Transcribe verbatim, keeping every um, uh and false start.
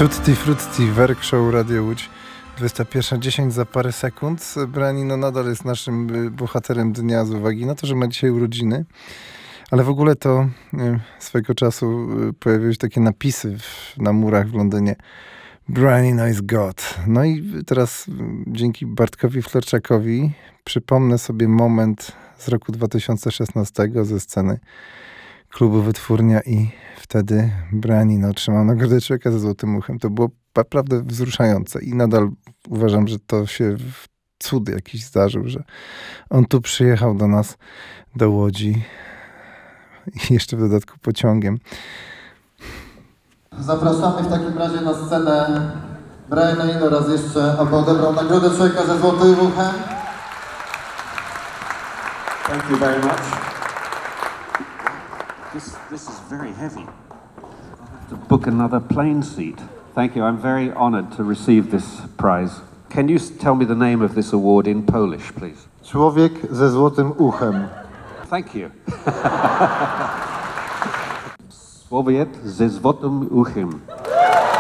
Tutti Frutti, Werk Show, Radio Łódź, dwudziesta pierwsza dziesięć za parę sekund. Branino nadal jest naszym bohaterem dnia z uwagi na to, że ma dzisiaj urodziny. Ale w ogóle to swego czasu pojawiły się takie napisy w, na murach w Londynie. Branino is God. No i teraz dzięki Bartkowi Flerczakowi przypomnę sobie moment z roku dwa tysiące szesnastego ze sceny klubu Wytwórnia i wtedy Branino otrzymał nagrodę Człowieka ze złotym uchem. To było naprawdę wzruszające i nadal uważam, że to się cud jakiś zdarzył, że on tu przyjechał do nas, do Łodzi i jeszcze w dodatku pociągiem. Zapraszamy w takim razie na scenę Briana Eno raz jeszcze, aby odebrał nagrodę Człowieka ze złotym uchem. Thank you very much. This, this is very heavy. I'll have to book another plane seat. Thank you. I'm very honored to receive this prize. Can you tell me the name of this award in Polish, please? Człowiek ze złotym uchem. Thank you. Człowiek ze złotym uchem.